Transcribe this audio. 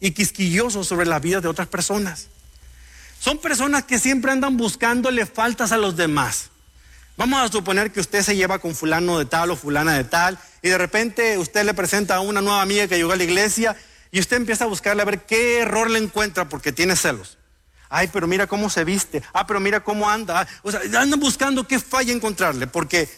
y quisquillosos sobre la vida de otras personas. Son personas que siempre andan buscándole faltas a los demás. Vamos a suponer que usted se lleva con fulano de tal o fulana de tal y de repente usted le presenta a una nueva amiga que llegó a la iglesia y usted empieza a buscarle a ver qué error le encuentra porque tiene celos. Ay, pero mira cómo se viste. Pero mira cómo anda. O sea, andan buscando qué falla encontrarle porque